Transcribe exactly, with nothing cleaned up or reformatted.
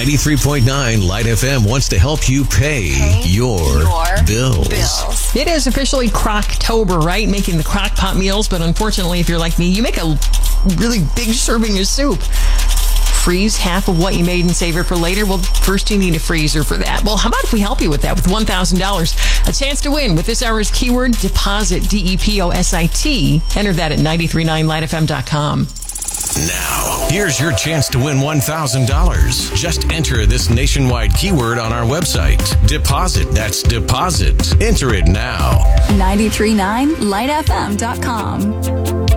ninety-three point nine Light F M wants to help you pay, pay your, your bills. bills. It is officially Crocktober, right? Making the crock pot meals, but unfortunately, if you're like me, you make a really big serving of soup. Freeze half of what you made and save it for later? Well, first you need a freezer for that. Well, how about if we help you with that with one thousand dollars? A chance to win with this hour's keyword, deposit, D E P O S I T. Enter that at nine three nine light f m dot com. Now, here's your chance to win one thousand dollars. Just enter this nationwide keyword on our website. Deposit, that's deposit. Enter it now. nine three nine light f m dot com.